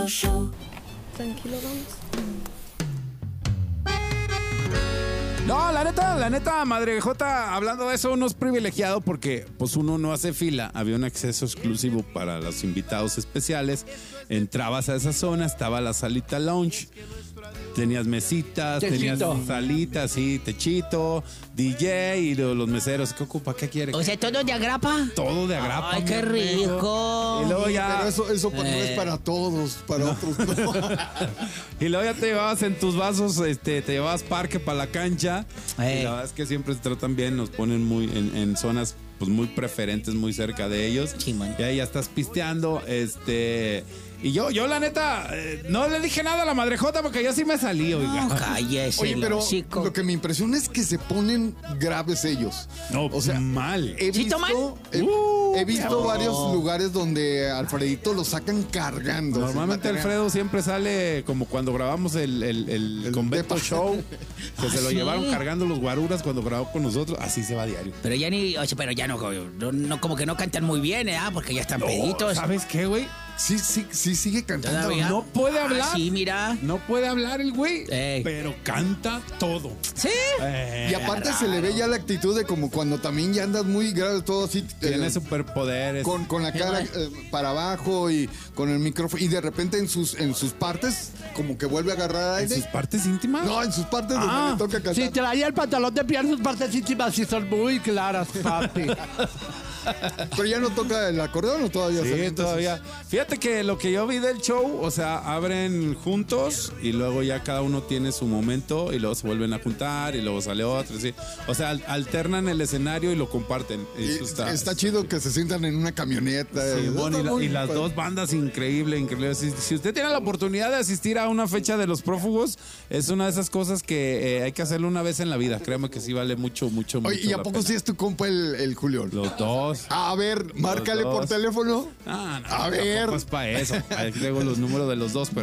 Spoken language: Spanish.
Puro show. Tranquilo, vamos. No, la neta, Madre Jota, hablando de eso, uno es privilegiado porque pues uno no hace fila. Había un acceso exclusivo para los invitados especiales. Entrabas a esa zona, estaba la salita lounge. Tenías mesitas, tenías salitas, sí, techito, DJ y los meseros. ¿Qué ocupa? ¿Qué quiere? O sea, ¿todo de agrapa? Todo de agrapa. Ay, qué rico. Y luego ya... Pero eso no es para todos, para otros no. Y luego ya te llevabas en tus vasos, te llevabas parque para la cancha. Y la verdad es que siempre se tratan bien, nos ponen muy en zonas pues muy preferentes, muy cerca de ellos. Sí, man. Y ahí ya estás pisteando, y yo la neta, no le dije nada a la Madrejota porque yo sí me salí, oiga. No, cállese. Oye, pero chico. lo que me impresiona es que se ponen graves ellos. No, o sea, mal. He ¿Sí visto, toman? he visto varios lugares donde Alfredito lo sacan cargando. Normalmente Alfredo siempre sale como cuando grabamos el Convento Depa. Show, que se lo ¿sí? llevaron cargando los guaruras cuando grabó con nosotros. Así se va diario. Pero ya pero ya no, como que no cantan muy bien, porque ya están peditos. ¿Sabes qué, güey? Sí, sigue cantando. ¿Todavía? No puede hablar. Sí, mira. No puede hablar el güey, Ey. pero canta todo. Sí. Y aparte se le ve ya la actitud de como cuando también ya andas muy grave, todo así. Tiene superpoderes. Con la cara para abajo y con el micrófono. Y de repente en sus partes, como que vuelve a agarrar ¿En aire. sus partes íntimas? No, en sus partes donde le toca cantar. Si traía el pantalón de piernas, sus partes íntimas sí son muy claras, papi. Pero ya no toca el acordeón o todavía. Sí, todavía. Fíjate que lo que yo vi del show, o sea, abren juntos y luego ya cada uno tiene su momento y luego se vuelven a juntar y luego sale otro, sí. O sea, alternan el escenario y lo comparten. Eso Está chido que se sientan en una camioneta. Sí, bueno, Está muy y las padre. dos bandas increíble. Si usted tiene la oportunidad de asistir a una fecha de los prófugos, es una de esas cosas que hay que hacerlo una vez en la vida. Créame que sí vale mucho, mucho, Oye, mucho ¿y a la poco pena. sí es tu compa el Julián? Los dos. A ver, márcale Los dos. por teléfono. Ah, no, A ver. tampoco es para eso. Ahí traigo los números de los dos, pero